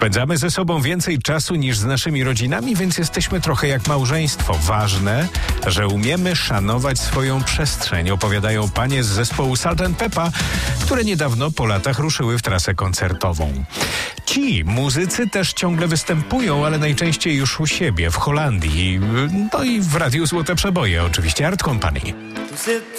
Spędzamy ze sobą więcej czasu niż z naszymi rodzinami, więc jesteśmy trochę jak małżeństwo. Ważne, że umiemy szanować swoją przestrzeń, opowiadają panie z zespołu Salt & Pepa, które niedawno po latach ruszyły w trasę koncertową. Ci muzycy też ciągle występują, ale najczęściej już u siebie, w Holandii. No i w Radiu Złote Przeboje oczywiście, Art Company.